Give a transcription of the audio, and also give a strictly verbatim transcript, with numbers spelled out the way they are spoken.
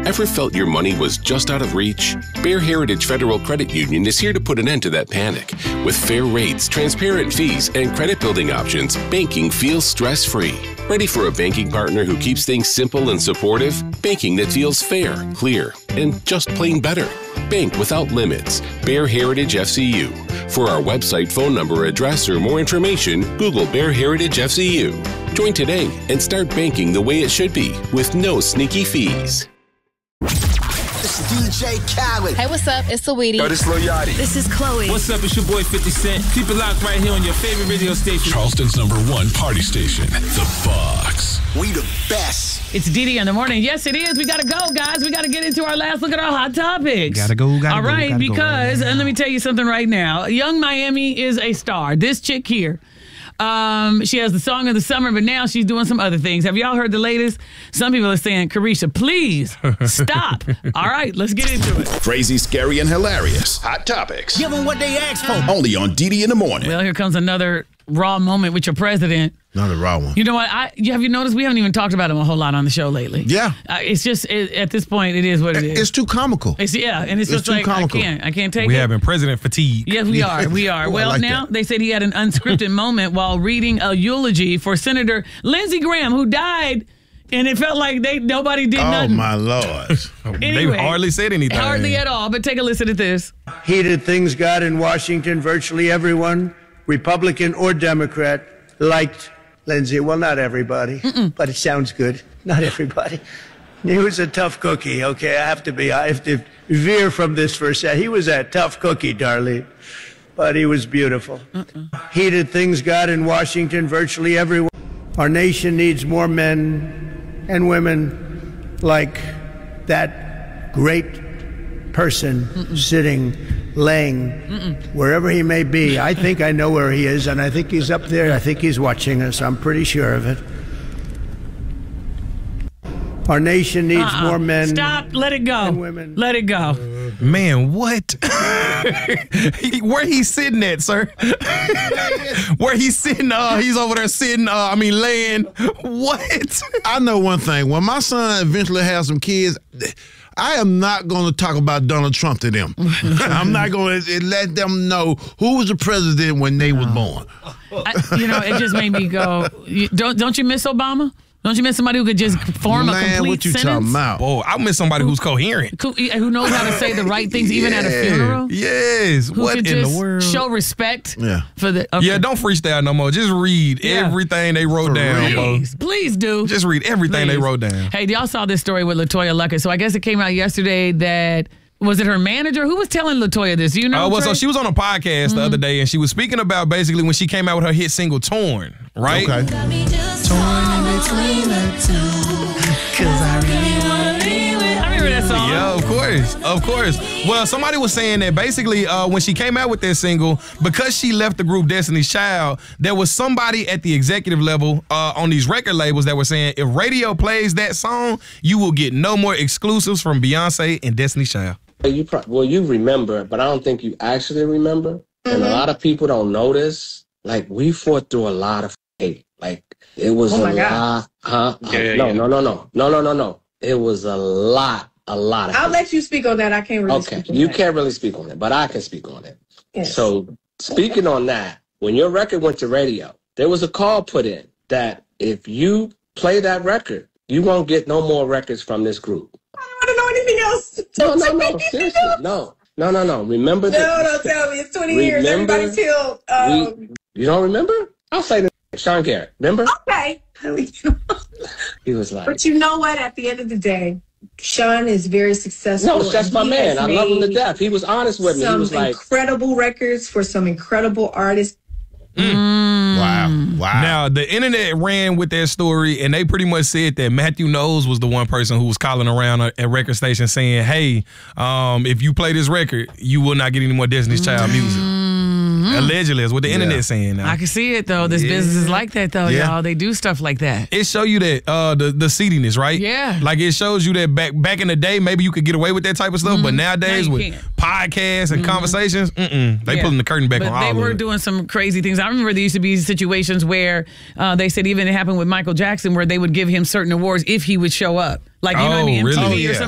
Ever felt your money was just out of reach? Bear Heritage Federal Credit Union is here to put an end to that panic. With fair rates, transparent fees, and credit building options, banking feels stress-free. Ready for a banking partner who keeps things simple and supportive? Banking that feels fair, clear, and just plain better. Bank without limits. Bear Heritage F C U. For our website, phone number, address, or more information, Google Bear Heritage F C U. Join today and start banking the way it should be with no sneaky fees. It's D J Khaled. Hey, what's up? It's Saweetie. Yo, this is Lil Yachty. This is Chloe. What's up? It's your boy fifty Cent. Keep it locked right here on your favorite radio station. Charleston's number one party station, The Fox. We the best. It's Didi in the morning. Yes, it is. We got to go, guys. We got to get into our last look at our hot topics. Gotta go, gotta All go. right, gotta go because, right and let me tell you something right now. Young Miami is a star. This chick here. Um, she has the song of the summer, but now she's doing some other things. Have y'all heard the latest? Some people are saying, Carisha, please stop. All right, let's get into it. Crazy, scary, and hilarious. Hot topics. Give them what they asked for. Only on Didi in the morning. Well, here comes another raw moment with your president. Another raw one. You know what? I have you noticed we haven't even talked about him a whole lot on the show lately? Yeah. Uh, it's just it, at this point, it is what it is. It's too comical. It's, yeah, and it's, It's just too like comical. I can't, I can't take We it. having president fatigue. Yes, we are. We are. Ooh, I well, like now that. they said he had an unscripted moment while reading a eulogy for Senator Lindsey Graham, who died, and it felt like they nobody did Oh, nothing. my Lord. Anyway, They hardly said anything. Hardly at all. But take a listen to this. Heated things got in Washington. Virtually everyone, Republican or Democrat, liked Lindsey. Well, not everybody, Mm-mm. but it sounds good. Not everybody. He was a tough cookie, okay? I have to be, I have to veer from this for a second. He was a tough cookie, Darlene, but he was beautiful. Uh-uh. Heated things got in Washington. Virtually everyone. Our nation needs more men and women like that great person Mm-mm. sitting, laying, Mm-mm. wherever he may be. I think I know where he is, and I think he's up there. I think he's watching us. I'm pretty sure of it. Our nation needs Uh-uh. more men. Stop. Let it go. And women. Let it go. Man, what? he, where he sitting at, sir? Where he sitting? Uh, he's over there sitting. Uh, I mean, laying. What? I know one thing. When my son eventually has some kids, I am not going to talk about Donald Trump to them. I'm not going to let them know who was the president when they was born. I, you know, it just made me go, you, don't, don't you miss Obama? Don't you miss somebody who could just form Man, a complete what you sentence? talking about? Oh, I miss somebody who's coherent. Who, who knows how to say the right things even at a Yeah. funeral? Yes. Who What could in just the world? show respect Yeah. for the okay. Yeah, don't freestyle no more. Just read Yeah. everything they wrote For down, bro. Please, please do. Just read everything they Please. wrote down. Hey, y'all saw this story with LaToya Luckett. So I guess it came out yesterday that, was it her manager? Who was telling LaToya this? You know, Uh, well, so Trey? she was on a podcast Mm-hmm. the other day, and she was speaking about basically when she came out with her hit single "Torn," right? Okay. I remember that song. Yeah, of course, of course. Well, somebody was saying that basically uh, when she came out with that single, because she left the group Destiny's Child, there was somebody at the executive level uh, on these record labels that were saying if radio plays that song, you will get no more exclusives from Beyonce and Destiny's Child. You pro- well, you remember, but I don't think you actually remember. Mm-hmm. And a lot of people don't know this. Like, we fought through a lot of hate. Like, it was Oh a my God. lot. Huh? Yeah, yeah, no, yeah. no, no, no. No, no, no, no. It was a lot, a lot of I'll hate. let you speak on that. I can't really Okay, speak on you that. can't really speak on it, but I can speak on it. Yes. So, speaking on that, when your record went to radio, there was a call put in that if you play that record, you won't get no more records from this group. I don't want to know anything else. No, no, no, seriously, no, no, no, no. Remember No, that? don't tell me. It's twenty years. Remember, Everybody killed. Um, we, you don't remember? I'll say the Sean Garrett. Remember? okay. He was like, But you know what? At the end of the day, Sean is very successful. no, that's and my he man. has I love him to made death. He was honest with me. He Some was like, incredible records for some incredible artists. Wow. Wow. Now, the internet ran with that story, and they pretty much said that Matthew Knowles was the one person who was calling around at record stations saying, hey, um, if you play this record, you will not get any more Destiny's Child music. Allegedly, is what the internet saying now. I can see it, though. This Yeah. business is like that, though, Yeah. y'all. They do stuff like that. It show you that uh, the the seediness, right? Yeah. Like it shows you that back back in the day, maybe you could get away with that type of stuff, but nowadays Now you with can't. podcasts and conversations, mm-mm, they Yeah. pulling the curtain back but on they all were of it. doing some crazy things. I remember there used to be situations where uh, they said even it happened with Michael Jackson where they would give him certain awards if he would show up. Like, you know what I Oh, mean? really? M T V Oh, or yeah. something.